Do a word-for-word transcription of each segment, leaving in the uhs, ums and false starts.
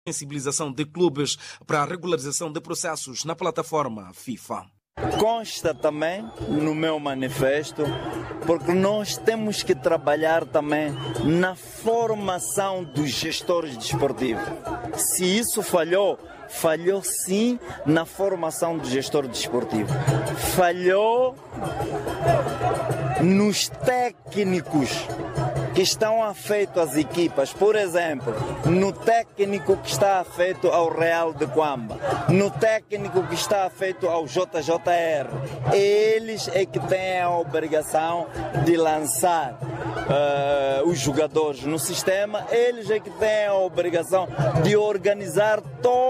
sensibilização de clubes para a regularização de processos na plataforma FIFA. Consta também no meu manifesto, porque nós temos que trabalhar também na formação dos gestores desportivos. Se isso falhou, falhou sim na formação do gestor desportivo. Falhou nos técnicos que estão afeitos às equipas. Por exemplo, no técnico que está afeito ao Real de Quamba, no técnico que está afeito ao J J R. Eles é que têm a obrigação de lançar uh, os jogadores no sistema, eles é que têm a obrigação de organizar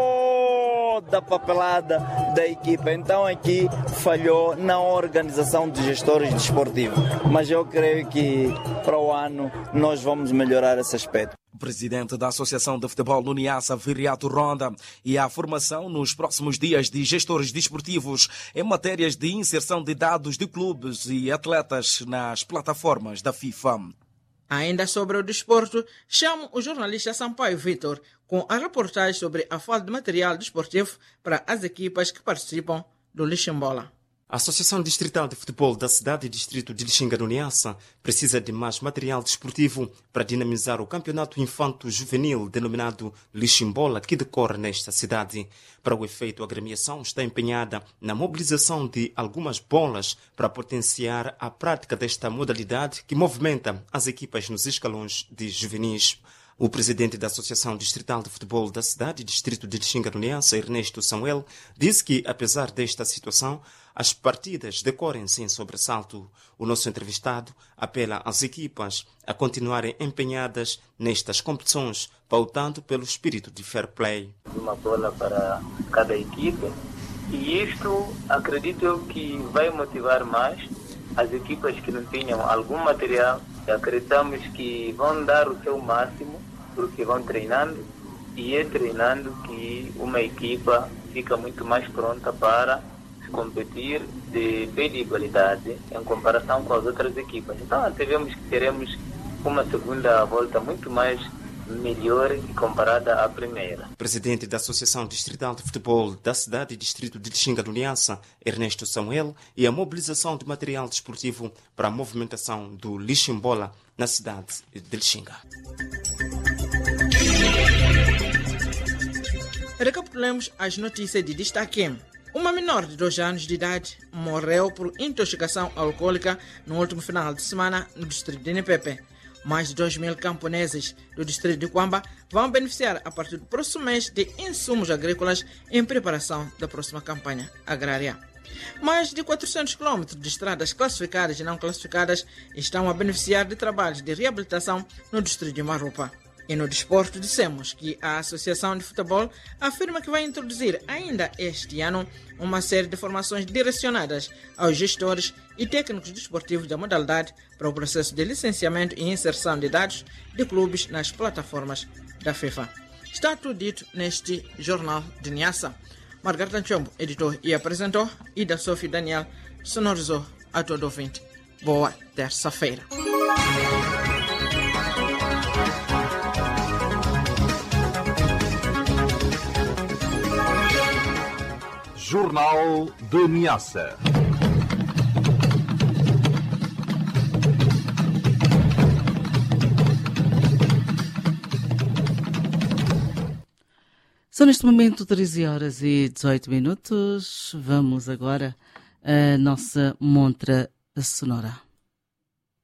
toda a papelada da equipa. Então aqui falhou na organização de gestores desportivos. Mas eu creio que para o ano nós vamos melhorar esse aspecto. O presidente da Associação de Futebol do Niassa, Viriato Ronda, e a formação nos próximos dias de gestores desportivos em matérias de inserção de dados de clubes e atletas nas plataformas da FIFA. Ainda sobre o desporto, chamo o jornalista Sampaio Vitor com a reportagem sobre a falta de material desportivo para as equipas que participam do Liximbola. A Associação Distrital de Futebol da cidade e distrito de Lixinga do Niassa precisa de mais material desportivo para dinamizar o campeonato infanto-juvenil denominado Liximbola, que decorre nesta cidade. Para o efeito, a agremiação está empenhada na mobilização de algumas bolas para potenciar a prática desta modalidade que movimenta as equipas nos escalões de juvenis. O presidente da Associação Distrital de Futebol da cidade e distrito de Lixinga do Niassa, Ernesto Samuel, disse que, apesar desta situação, as partidas decorrem sem sobressalto. O nosso entrevistado apela às equipas a continuarem empenhadas nestas competições, pautando pelo espírito de fair play. Uma bola para cada equipe, e isto acredito eu que vai motivar mais as equipas que não tenham algum material. Acreditamos que vão dar o seu máximo, porque vão treinando, e é treinando que uma equipa fica muito mais pronta para competir de pé de igualdade em comparação com as outras equipas. Então antevemos que teremos uma segunda volta muito mais melhor comparada à primeira. Presidente da Associação Distrital de Futebol da cidade e distrito de Lixinga do Niassa, Ernesto Samuel, e a mobilização de material desportivo para a movimentação do Liximbola na cidade de Lixinga. Recapitulemos as notícias de destaque. Uma menor de dois anos de idade morreu por intoxicação alcoólica no último final de semana no distrito de Nipepe. Mais de dois mil camponeses do distrito de Quamba vão beneficiar a partir do próximo mês de insumos agrícolas em preparação da próxima campanha agrária. Mais de quatrocentos quilômetros de estradas classificadas e não classificadas estão a beneficiar de trabalhos de reabilitação no distrito de Marupa. E no desporto dissemos que a Associação de Futebol afirma que vai introduzir ainda este ano uma série de formações direcionadas aos gestores e técnicos desportivos da modalidade para o processo de licenciamento e inserção de dados de clubes nas plataformas da FIFA. Está tudo dito neste Jornal de Niassa. Margarida Chombo, editor e apresentou, e da Sofia Daniel, sonorizou a todo ouvinte. Boa terça-feira. Jornal de Niassa. São neste momento treze horas e dezoito minutos. Vamos agora à nossa montra sonora.